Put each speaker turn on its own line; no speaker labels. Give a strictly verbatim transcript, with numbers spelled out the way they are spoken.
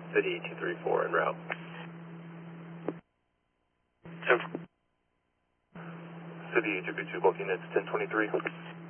City two three four en route.
ten,
City two three two booking, it's ten twenty-three.